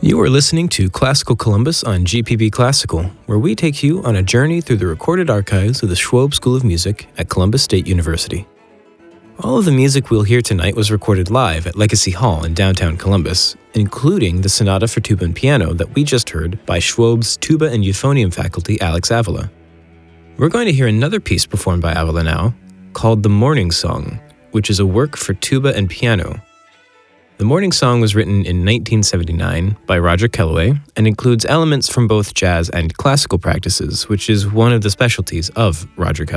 You are listening to Classical Columbus on GPB Classical, where we take you on a journey through the recorded archives of the Schwob School of Music at Columbus State University. All of the music we'll hear tonight was recorded live at Legacy Hall in downtown Columbus, including the Sonata for Tuba and Piano that we just heard by Schwob's tuba and euphonium faculty Alex Avila. We're going to hear another piece performed by Avila now, called The Morning Song, which is a work for tuba and piano. The Morning Song was written in 1979 by Roger Kellaway and includes elements from both jazz and classical practices, which is one of the specialties of Roger Kellaway.